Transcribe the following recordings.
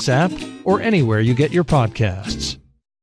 Podcast app or anywhere you get your podcasts.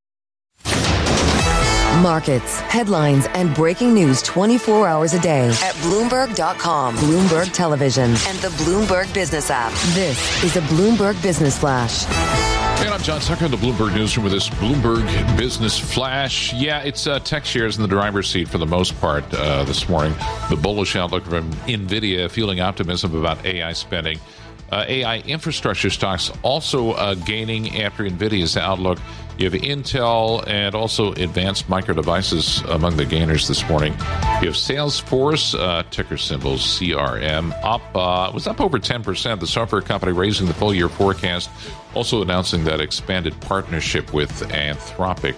Markets, headlines, and breaking news 24 hours a day at Bloomberg.com, Bloomberg Television, and the Bloomberg Business app. This is a Bloomberg Business Flash. And I'm John Tucker in the Bloomberg Newsroom with this Bloomberg Business Flash. Yeah, it's tech shares in the driver's seat for the most part this morning. The bullish outlook from NVIDIA, fueling optimism about AI spending. AI infrastructure stocks also gaining after NVIDIA's outlook. You have Intel and also Advanced Micro Devices among the gainers this morning. You have Salesforce, ticker symbol CRM, was up over 10%. The software company raising the full-year forecast, also announcing that expanded partnership with Anthropic.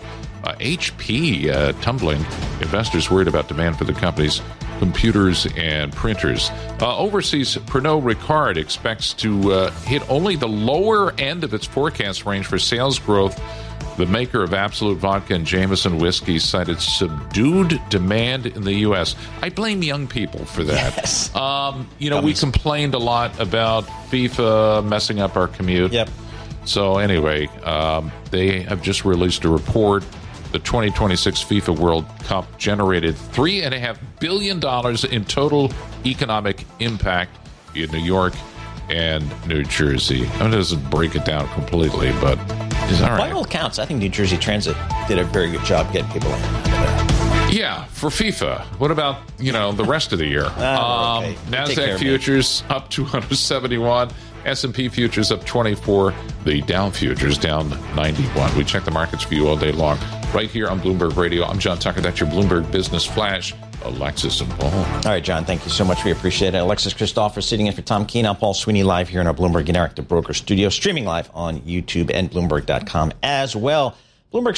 HP tumbling. Investors worried about demand for the company's computers and printers. Overseas, Pernod Ricard expects to hit only the lower end of its forecast range for sales growth. The maker of Absolut Vodka and Jameson whiskey cited subdued demand in the U.S. I blame young people for that. Yes. We complained a lot about FIFA messing up our commute. Yep. So anyway, they have just released a report. The 2026 FIFA World Cup generated $3.5 billion in total economic impact in New York and New Jersey. It doesn't break it down completely, but it's all right. By all accounts, I think New Jersey Transit did a very good job getting people in. Yeah, for FIFA. What about, the rest of the year? Okay. NASDAQ futures up 271. S&P futures up 24. The Dow futures down 91. We check the markets for you all day long right here on Bloomberg Radio. I'm John Tucker. That's your Bloomberg Business Flash. Alexis and Paul. All right, John, thank you so much. We appreciate it. Alexis Christopher sitting in for Tom Keene. I'm Paul Sweeney live here in our Bloomberg Interactive Broker studio, streaming live on YouTube and Bloomberg.com as well. Bloomberg